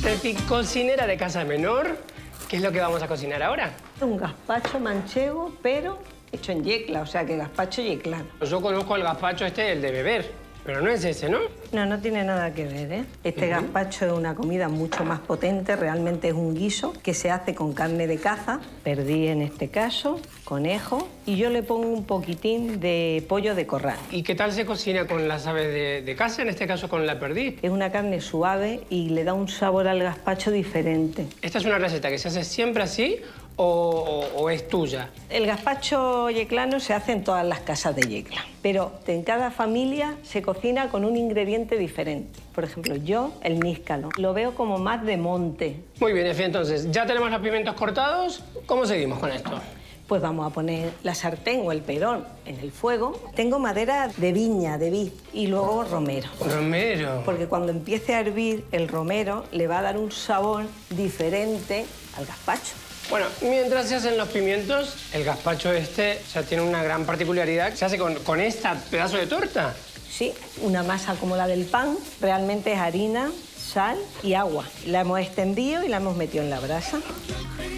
Steffi, cocinera de casa menor, ¿qué es lo que vamos a cocinar ahora? Un gazpacho manchego, pero hecho en yecla, o sea que gazpacho yeclano. Yo conozco el gazpacho el de beber, pero no es ese, ¿no? No, no tiene nada que ver, ¿eh? Este gazpacho es una comida mucho más potente, realmente es un guiso que se hace con carne de caza, perdí en este caso, conejo, y yo le pongo un poquitín de pollo de corral. ¿Y qué tal se cocina con las aves de caza, en este caso con la perdiz? Es una carne suave y le da un sabor al gazpacho diferente. ¿Esta es una receta que se hace siempre así o es tuya? El gazpacho yeclano se hace en todas las casas de Yecla, pero en cada familia se cocina con un ingrediente diferente. Por ejemplo, yo, el níscalo, lo veo como más de monte. Muy bien, Efi, entonces, ya tenemos los pimientos cortados. ¿Cómo seguimos con esto? Pues vamos a poner la sartén o el perón en el fuego. Tengo madera de viña, de vid, y luego romero. Romero. Porque cuando empiece a hervir el romero le va a dar un sabor diferente al gazpacho. Bueno, mientras se hacen los pimientos, el gazpacho ya tiene una gran particularidad. Se hace con esta pedazo de torta. Sí, una masa como la del pan. Realmente es harina, sal y agua. La hemos extendido y la hemos metido en la brasa.